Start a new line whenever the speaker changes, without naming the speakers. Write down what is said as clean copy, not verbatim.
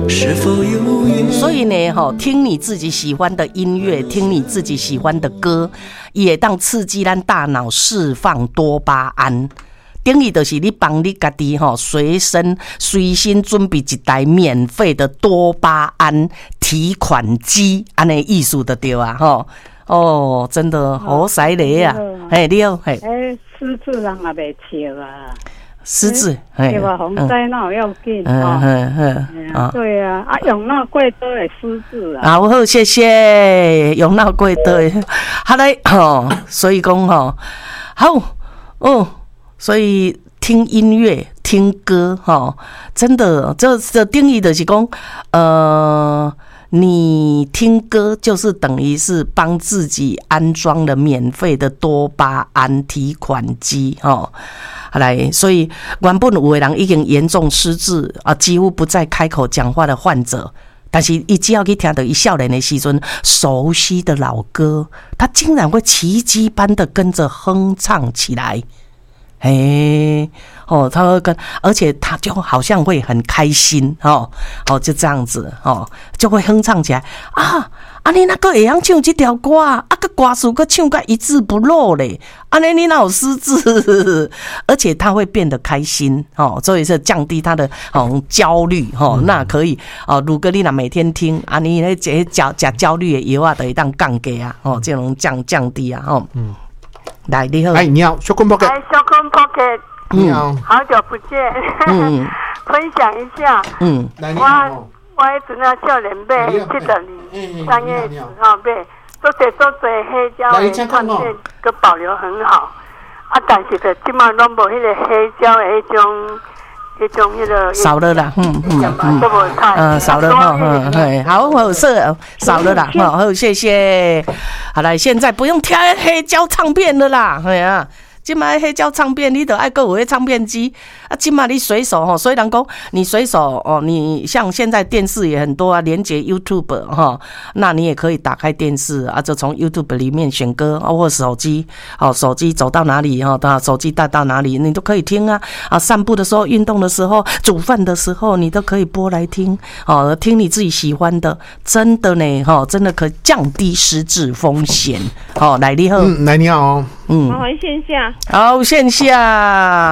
是否有缘？
所以呢，听你自己喜欢的音乐，听你自己喜欢的歌，也当刺激咱大脑释放多巴胺。等于就是你帮你家己随身准备一台免费的多巴胺提款机，安尼意思就对啊哦，真的好犀利啊！嘿，你好，嘿，
狮子人也袂笑啊，
狮子，
对吧？洪灾那要紧对啊，用那贵多的狮子啊。
好，谢谢，用那贵多，好嘞，所以讲好所以听音乐、听歌，真的，这定义就是讲，你听歌就是等于是帮自己安装了免费的多巴胺提款机，来，所以原本有的人已经严重失智啊，几乎不再开口讲话的患者。但是，只要去听到一少年的时阵熟悉的老歌，他竟然会奇迹般的跟着哼唱起来。他会跟，而且他就好像会很开心，就这样子，就会哼唱起来你那个会晓唱这条歌个歌词个唱个一字不漏嘞，你哪有失智？而且他会变得开心，所以是降低他的焦虑，那可以如果你若每天听你那这焦虑的药就会当降低啊，这种降低啊，来，你好，
你好，小坤pocket，
小坤pocket，
你好，
好久不见，分享一下，我迄阵啊少年买70年3月10号买，做侪黑胶的唱片，佮保留很好，但是就即马拢无迄个黑胶的迄种迄个
少了啦，少了好少了啦，好，谢谢。好来，现在不用挑黑胶唱片了啦，现在黑胶唱片你就要还有那唱片机现在你随手所以人说你随手你像现在电视也很多啊，连结 YouTube 那你也可以打开电视就从 YouTube 里面选歌或手机手机走到哪里手机带到哪里你都可以听散步的时候、运动的时候、煮饭的时候你都可以播来听听你自己喜欢的，真的呢真的可以降低失智风险来，你好，
来，你好
我回线下。
好，线下。